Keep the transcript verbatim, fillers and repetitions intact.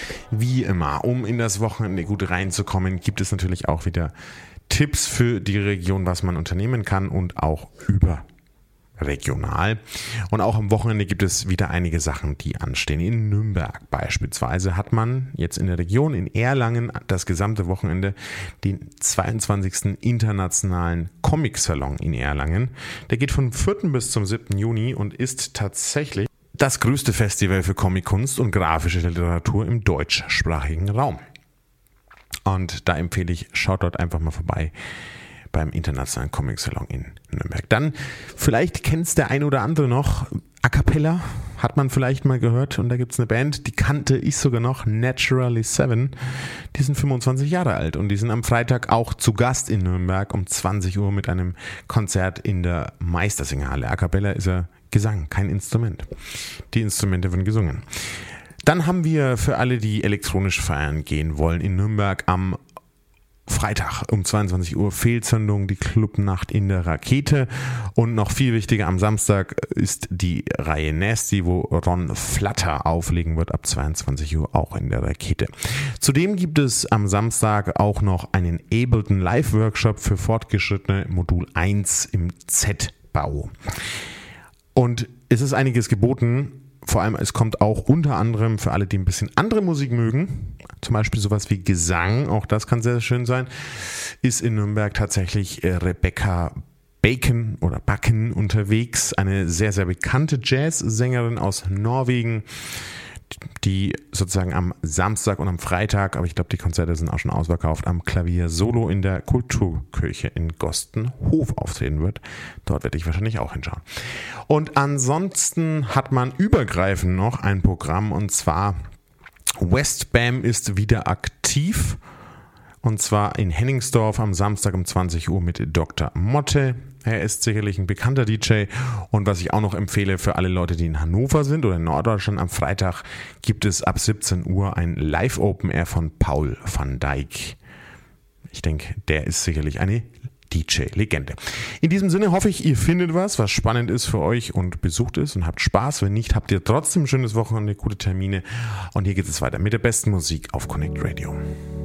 Wie immer, um in das Wochenende gut reinzukommen, gibt es natürlich auch wieder Tipps für die Region, was man unternehmen kann und auch über regional. Und auch am Wochenende gibt es wieder einige Sachen, die anstehen. In Nürnberg beispielsweise hat man jetzt in der Region in Erlangen das gesamte Wochenende den zweiundzwanzigsten Internationalen Comic-Salon in Erlangen. Der geht vom vierten bis zum siebten Juni und ist tatsächlich das größte Festival für Comic-Kunst und grafische Literatur im deutschsprachigen Raum. Und da empfehle ich, schaut dort einfach mal vorbei beim Internationalen Comic-Salon in Nürnberg. Dann, vielleicht kennt es der ein oder andere noch, A Cappella hat man vielleicht mal gehört, und da gibt es eine Band, die kannte ich sogar noch, Naturally Seven. Die sind fünfundzwanzig Jahre alt und die sind am Freitag auch zu Gast in Nürnberg um zwanzig Uhr mit einem Konzert in der Meistersingerhalle. A Cappella ist ja Gesang, kein Instrument. Die Instrumente werden gesungen. Dann haben wir für alle, die elektronisch feiern gehen wollen, in Nürnberg am Freitag um zweiundzwanzig Uhr Fehlzündung, die Clubnacht in der Rakete. Und noch viel wichtiger, am Samstag ist die Reihe Nasty, wo Ron Flatter auflegen wird, ab zweiundzwanzig Uhr auch in der Rakete. Zudem gibt es am Samstag auch noch einen Ableton Live-Workshop für Fortgeschrittene Modul eins im Z-Bau. Und es ist einiges geboten. Vor allem, es kommt auch unter anderem für alle, die ein bisschen andere Musik mögen, zum Beispiel sowas wie Gesang, auch das kann sehr, sehr schön sein, ist in Nürnberg tatsächlich Rebecca Bacon oder Backen unterwegs, eine sehr, sehr bekannte Jazzsängerin aus Norwegen, die sozusagen am Samstag und am Freitag, aber ich glaube, die Konzerte sind auch schon ausverkauft, am Klavier Solo in der Kulturkirche in Gostenhof auftreten wird. Dort werde ich wahrscheinlich auch hinschauen. Und ansonsten hat man übergreifend noch ein Programm, und zwar Westbam ist wieder aktiv. Und zwar in Henningsdorf am Samstag um zwanzig Uhr mit Doktor Motte. Er ist sicherlich ein bekannter D J. Und was ich auch noch empfehle für alle Leute, die in Hannover sind oder in Norddeutschland, am Freitag gibt es ab siebzehn Uhr ein Live-Open Air von Paul van Dijk. Ich denke, der ist sicherlich eine D J-Legende. In diesem Sinne hoffe ich, ihr findet was, was spannend ist für euch und besucht es und habt Spaß. Wenn nicht, habt ihr trotzdem ein schönes Wochenende, gute Termine. Und hier geht es weiter mit der besten Musik auf Connect Radio.